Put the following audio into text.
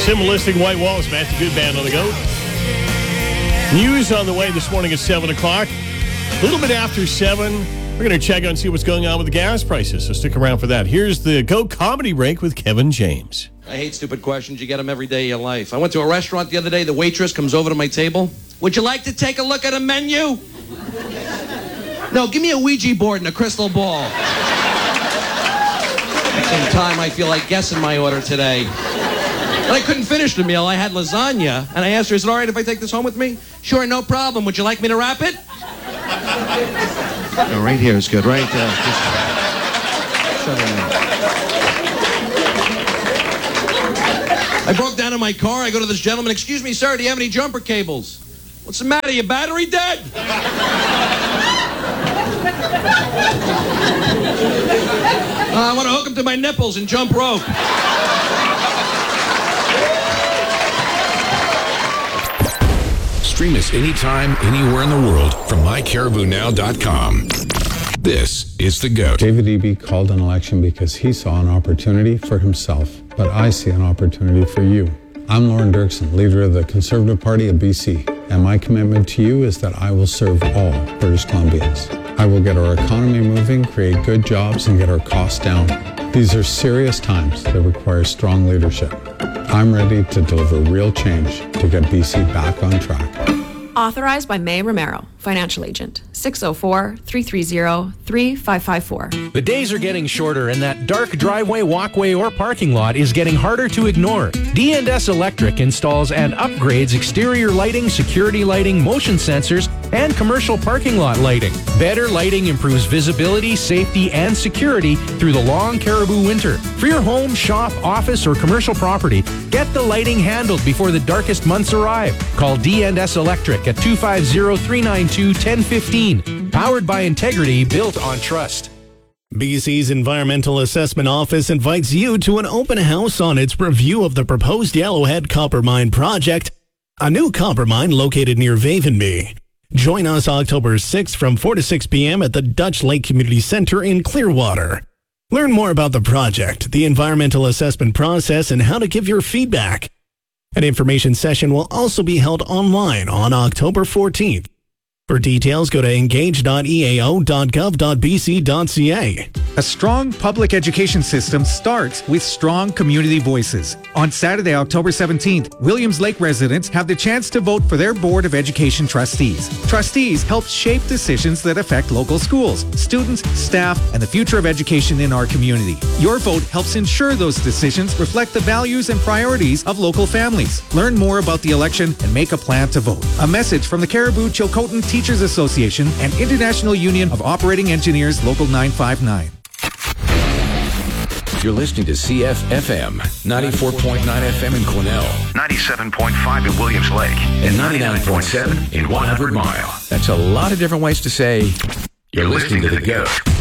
Symbolistic White Walls, Matthew Good Band on the go. News on the way this morning at 7 o'clock. A little bit after 7, we're going to check on and see what's going on with the gas prices, so stick around for that. Here's the Go Comedy Break with Kevin James. I hate stupid questions. You get them every day of your life. I went to a restaurant the other day. The waitress comes over to my table. Would you like to take a look at a menu? No, give me a Ouija board and a crystal ball. At some time, I feel like guessing my order today. But I couldn't finish the meal. I had lasagna. And I asked her, is it all right if I take this home with me? Sure, no problem. Would you like me to wrap it? Oh, right here is good. Right there. Just shut it out. I broke down in my car. I go to this gentleman. Excuse me, sir, do you have any jumper cables? What's the matter? Your battery dead? I want to hook him to my nipples and jump rope. Stream us anytime, anywhere in the world from mycaribounow.com. This is The GOAT. David Eby called an election because he saw an opportunity for himself, but I see an opportunity for you. I'm Lauren Dirksen, leader of the Conservative Party of BC, and my commitment to you is that I will serve all British Columbians. I will get our economy moving, create good jobs, and get our costs down. These are serious times that require strong leadership. I'm ready to deliver real change to get BC back on track. Authorized by May Romero, Financial Agent, 604-330-3554. The days are getting shorter and that dark driveway, walkway, or parking lot is getting harder to ignore. D&S Electric installs and upgrades exterior lighting, security lighting, motion sensors, and commercial parking lot lighting. Better lighting improves visibility, safety, and security through the long Caribou winter. For your home, shop, office, or commercial property, get the lighting handled before the darkest months arrive. Call D&S Electric at 250-392-1015. Powered by integrity, built on trust. BC's Environmental Assessment Office invites you to an open house on its review of the proposed Yellowhead Copper Mine project, a new copper mine located near Vavenby. Join us October 6th from 4 to 6 p.m. at the Dutch Lake Community Center in Clearwater. Learn more about the project, the environmental assessment process, and how to give your feedback. An information session will also be held online on October 14th. For details, go to engage.eao.gov.bc.ca. A strong public education system starts with strong community voices. On Saturday, October 17th, Williams Lake residents have the chance to vote for their Board of Education trustees. Trustees help shape decisions that affect local schools, students, staff, and the future of education in our community. Your vote helps ensure those decisions reflect the values and priorities of local families. Learn more about the election and make a plan to vote. A message from the Caribou Chilcotin Teachers Association and International Union of Operating Engineers, Local 959. You're listening to CFFM, 94.9 FM in Quesnel, 97.5 in Williams Lake, and 99.7 in 100 Mile. That's a lot of different ways to say you're listening to The GOAT.